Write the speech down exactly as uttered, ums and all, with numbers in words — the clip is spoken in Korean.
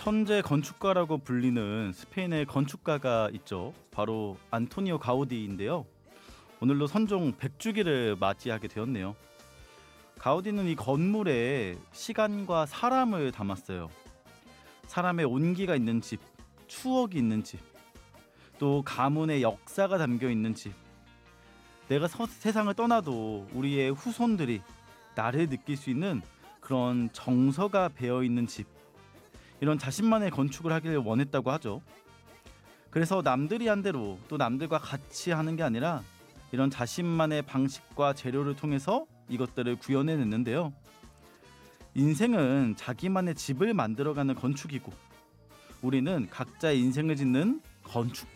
천재 건축가라고 불리는 스페인의 건축가가 있죠. 바로 안토니오 가우디인데요. 오늘로 선종 백 주기를 맞이하게 되었네요. 가우디는 이 건물에 시간과 사람을 담았어요. 사람의 온기가 있는 집, 추억이 있는 집, 또 가문의 역사가 담겨 있는 집. 내가 서- 세상을 떠나도 우리의 후손들이 나를 느낄 수 있는 그런 정서가 배어 있는 집. 이런 자신만의 건축을 하기를 원했다고 하죠. 그래서 남들이 한 대로 또 남들과 같이 하는 게 아니라 이런 자신만의 방식과 재료를 통해서 이것들을 구현해냈는데요. 인생은 자기만의 집을 만들어가는 건축이고 우리는 각자의 인생을 짓는 건축